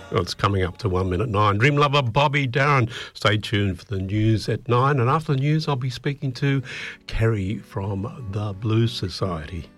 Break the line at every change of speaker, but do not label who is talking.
Well, it's coming up to 1 minute 9. Dream lover Bobby Darin. Stay tuned for the news at 9. And after the news, I'll be speaking to Kerry from the Blues Society.